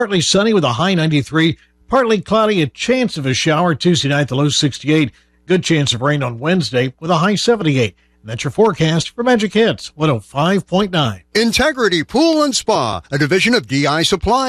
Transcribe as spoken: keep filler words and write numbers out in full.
Partly sunny with a high ninety-three. Partly cloudy, a chance of a shower Tuesday night, the low sixty-eight. Good chance of rain on Wednesday with a high seventy-eight. And that's your forecast for Magic Hits one oh five point nine. Integrity Pool and Spa, a division of D I Supply.